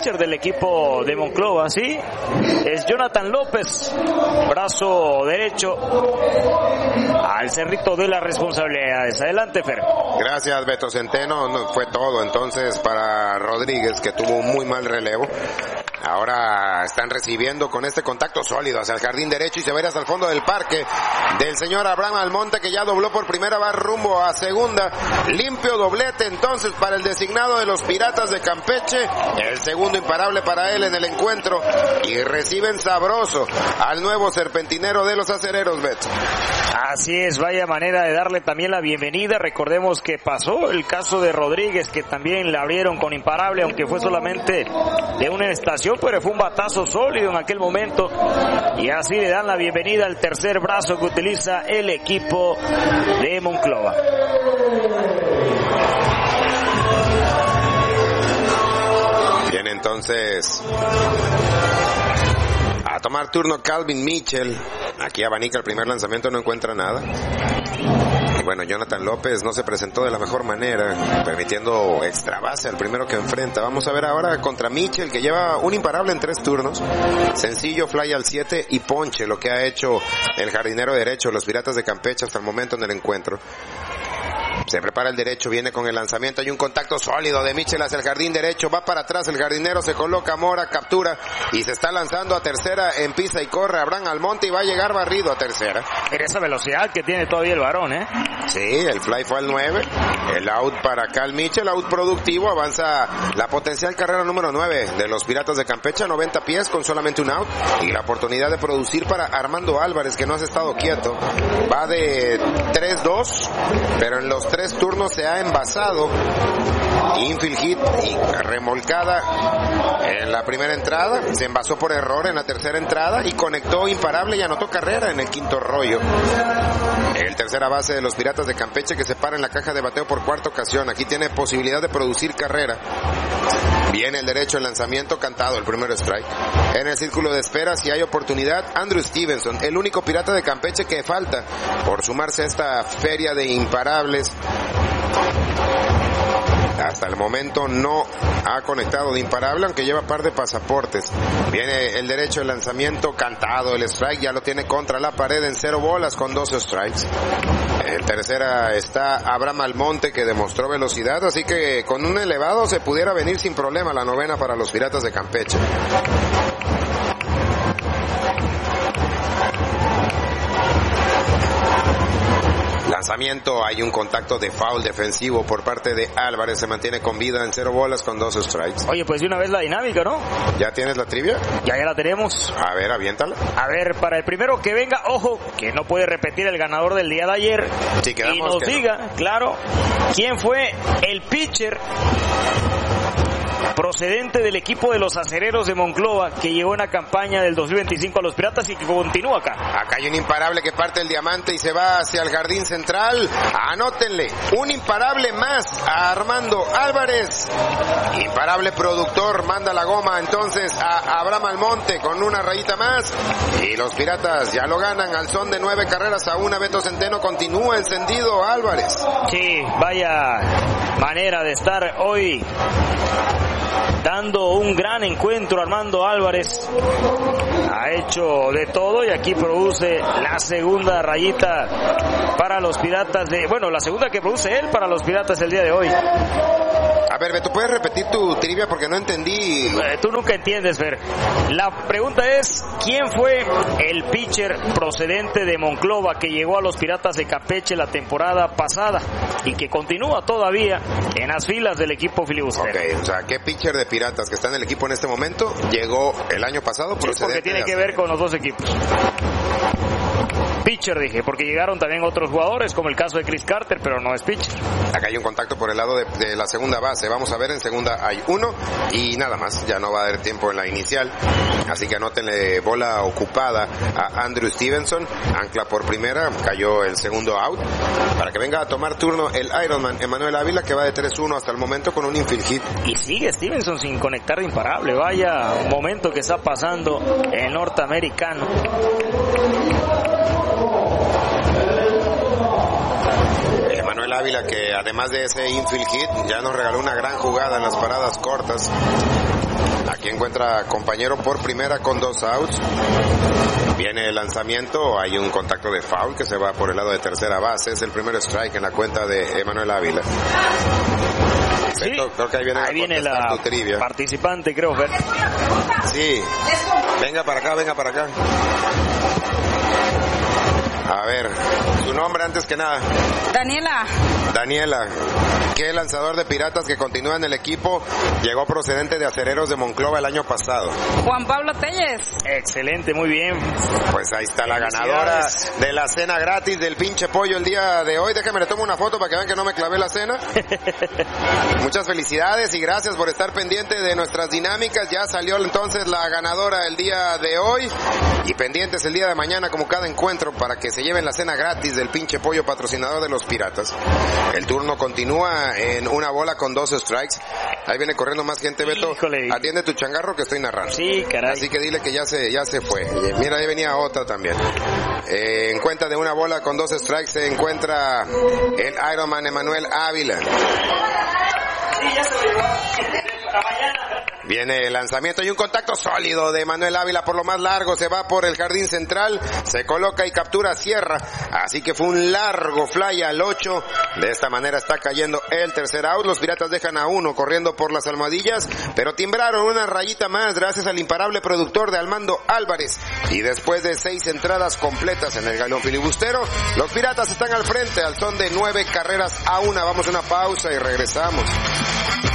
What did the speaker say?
pitcher del equipo de Monclova, ¿sí? Es Jonathan López, brazo derecho al cerrito de las responsabilidades. Adelante, Fer. Gracias, Beto Centeno. No fue todo entonces para Rodríguez, que tuvo un muy mal relevo. Ahora están recibiendo con este contacto sólido hacia el jardín derecho y se va a ir hasta el fondo del parque del señor Abraham Almonte, que ya dobló por primera, va rumbo a segunda. Limpio doblete entonces para el designado de los Piratas de Campeche, el segundo imparable para él en el encuentro, y reciben sabroso al nuevo serpentinero de los acereros, Beto. Así es, vaya manera de darle también la bienvenida. Recordemos que pasó el caso de Rodríguez, que también le abrieron con imparable, aunque fue solamente de una estación, pero fue un batazo sólido en aquel momento, y así le dan la bienvenida al tercer brazo que utiliza el equipo de Monclova. Viene entonces a tomar turno Calvin Mitchell. Aquí abanica el primer lanzamiento, no encuentra nada. Y bueno, Jonathan López no se presentó de la mejor manera, permitiendo extra base al primero que enfrenta. Vamos a ver ahora contra Mitchell, que lleva un imparable en 3 turnos. Sencillo, fly al 7 y ponche, lo que ha hecho el jardinero derecho de los Piratas de Campeche hasta el momento en el encuentro. Se prepara el derecho, viene con el lanzamiento, hay un contacto sólido de Mitchell hacia el jardín derecho, va para atrás el jardinero, se coloca Mora, captura y se está lanzando a tercera en pisa y corre Abraham Almonte y va a llegar barrido a tercera. Mira esa velocidad que tiene todavía el varón, ¿eh? Sí, el fly fue al 9, el out para Cal Mitchell, out productivo, avanza la potencial carrera número 9 de los Piratas de Campeche a 90 pies con solamente un out, y la oportunidad de producir para Armando Álvarez, que no ha estado quieto. Va de 3-2, pero en los 3 turnos se ha envasado. Infield hit y remolcada en la primera entrada, se envasó por error en la tercera entrada y conectó imparable y anotó carrera en el quinto rollo. El tercera base de los Piratas de Campeche, que se para en la caja de bateo por cuarta ocasión. Aquí tiene posibilidad de producir carrera. Viene el derecho, el lanzamiento cantado, el primer strike. En el círculo de espera, si hay oportunidad, Andrew Stevenson, el único Pirata de Campeche que falta por sumarse a esta feria de imparables. Hasta el momento no ha conectado de imparable, aunque lleva par de pasaportes. Viene el derecho, el lanzamiento cantado, el strike, ya lo tiene contra la pared en 0 bolas con 2 strikes. En tercera está Abraham Almonte, que demostró velocidad, así que con un elevado se pudiera venir sin problema la novena para los Piratas de Campeche. Lanzamiento, hay un contacto de foul defensivo por parte de Álvarez, se mantiene con vida en 0 bolas con 2 strikes. Oye, pues de una vez la dinámica, ¿no? ¿Ya tienes la trivia? Ya la tenemos. A ver, aviéntala. A ver, para el primero que venga, ojo, que no puede repetir el ganador del día de ayer. Sí, y nos diga, no, claro, quién fue el pitcher procedente del equipo de los acereros de Monclova, que llegó en la campaña del 2025 a los Piratas y que continúa acá. Acá hay un imparable que parte el diamante y se va hacia el jardín central. Anótenle, un imparable más a Armando Álvarez. Imparable productor, manda la goma entonces a Abraham Almonte con una rayita más. Y los Piratas ya lo ganan al son de 9 carreras a 1. Beto Centeno, continúa encendido Álvarez. Sí, vaya manera de estar hoy dando un gran encuentro. Armando Álvarez ha hecho de todo y aquí produce la segunda rayita para los Piratas la segunda que produce él para los Piratas el día de hoy. A ver, Beto, ¿puedes repetir tu trivia? Porque no entendí. Tú nunca entiendes, Fer. La pregunta es, ¿quién fue el pitcher procedente de Monclova que llegó a los Piratas de Campeche la temporada pasada y que continúa todavía en las filas del equipo filibustero? Ok, o sea, ¿qué pitcher de Piratas que está en el equipo en este momento llegó el año pasado procedente? Sí, porque tiene que ver con los dos equipos. Pitcher dije, porque llegaron también otros jugadores, como el caso de Chris Carter, pero no es pitcher. Acá hay un contacto por el lado de la segunda base. Vamos a ver, en segunda hay 1 y nada más. Ya no va a haber tiempo en la inicial. Así que anótenle bola ocupada a Andrew Stevenson. Ancla por primera, cayó el segundo out. Para que venga a tomar turno el Ironman Emanuel Ávila, que va de 3-1 hasta el momento con un infield hit. Y sigue Stevenson sin conectar de imparable. Vaya momento que está pasando el norteamericano. Emanuel Ávila, que además de ese infield hit, ya nos regaló una gran jugada en las paradas cortas. Aquí encuentra compañero por primera con 2 outs. Viene el lanzamiento, hay un contacto de foul que se va por el lado de tercera base. Es el primer strike en la cuenta de Emanuel Ávila. Sí. Beto, creo que ahí viene la participante, creo, Fer. Sí. Venga para acá, venga para acá. A ver, su nombre antes que nada. Daniela, ¿qué lanzador de Piratas que continúa en el equipo llegó procedente de Acereros de Monclova el año pasado? Juan Pablo Telles. Excelente, muy bien. Pues ahí está la ganadora de la cena gratis del pinche pollo el día de hoy. Déjame le tomo una foto para que vean que no me clavé la cena. Muchas felicidades y gracias por estar pendiente de nuestras dinámicas. Ya salió entonces la ganadora el día de hoy y pendientes el día de mañana como cada encuentro para que se lleven la cena gratis del pinche pollo, patrocinador de los Piratas. El turno continúa en una bola con 2 strikes. Ahí viene corriendo más gente, Beto. Híjole. Atiende tu changarro que estoy narrando. Sí, caray. Así que dile que ya se fue. Mira, ahí venía otra también. En cuenta de una bola con 2 strikes se encuentra el Ironman Emanuel Ávila. Sí, ya se lo llevó. Hasta mañana. Viene el lanzamiento y un contacto sólido de Manuel Ávila por lo más largo, se va por el jardín central, se coloca y captura Sierra, así que fue un largo fly al 8, de esta manera está cayendo el tercer out, los Piratas dejan a 1 corriendo por las almohadillas, pero timbraron una rayita más gracias al imparable productor de Armando Álvarez, y después de 6 entradas completas en el galón filibustero, los Piratas están al frente al son de 9 carreras a 1, vamos a una pausa y regresamos.